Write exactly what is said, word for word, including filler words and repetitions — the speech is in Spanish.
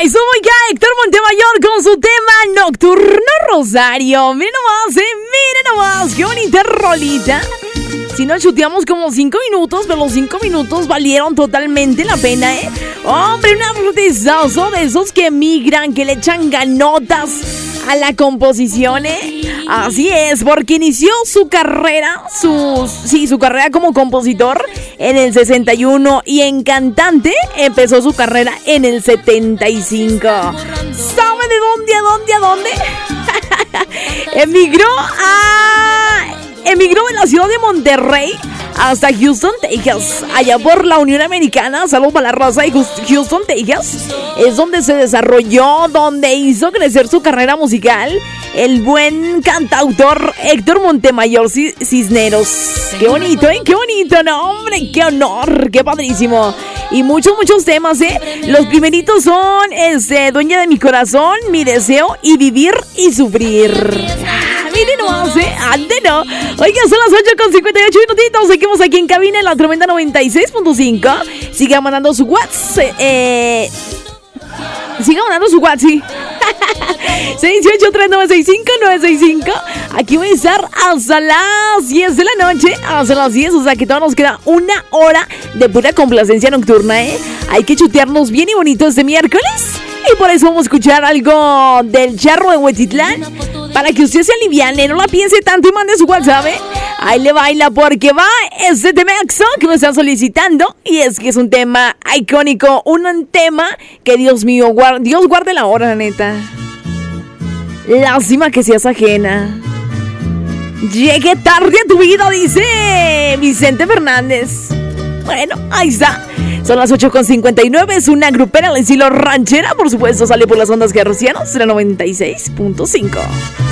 Ay, somos ya Héctor Montemayor con su tema Nocturno Rosario. Miren nomás, eh, miren nomás, qué bonita rolita. Si nos chuteamos como cinco minutos, pero los cinco minutos valieron totalmente la pena, ¿eh? Hombre, un artistazo de esos que migran, que le echan ganotas a la composición, ¿eh? Así es, porque inició su carrera, su, sí, su carrera como compositor en el sesenta y uno y en cantante empezó su carrera en el setenta y cinco. ¿Sabe de dónde, a dónde, a dónde? Emigró a... Emigró de la ciudad de Monterrey hasta Houston, Texas, allá por la Unión Americana. Saludos para la raza de Houston, Texas. Es donde se desarrolló, donde hizo crecer su carrera musical el buen cantautor Héctor Montemayor Cisneros. Qué bonito, ¿eh? Qué bonito, no, hombre, qué honor, qué padrísimo. Y muchos, muchos temas, ¿eh? Los primeritos son, este, Dueña de mi corazón, Mi deseo y Vivir y sufrir. Miren nomás, ¿eh? Ande, no. Oigan, son las ocho con cincuenta y ocho minutitos. Seguimos aquí en cabina en la Tremenda noventa y seis punto cinco. Siga mandando su WhatsApp. Eh... Siga mandando su WhatsApp, sí. seis ocho tres nueve seis cinco nueve seis cinco. Aquí voy a estar hasta las diez de la noche. Hasta las diez, o sea que todavía nos queda una hora de pura complacencia nocturna, ¿eh? Hay que chutearnos bien y bonito este miércoles. Y por eso vamos a escuchar algo del Charro de Huetitlán, para que usted se aliviane, no la piense tanto y mande su WhatsApp, ¿eh? Ahí le baila porque va este temaxo que me están solicitando. Y es que es un tema icónico, un tema que, Dios mío, guarda, Dios guarde la hora, neta. Lástima que seas ajena. Llegué tarde a tu vida, dice Vicente Fernández. Bueno, ahí está. Son las ocho con cincuenta y nueve. Es una grupera al estilo ranchera. Por supuesto, sale por las ondas guerrocianas de la noventa y seis punto cinco.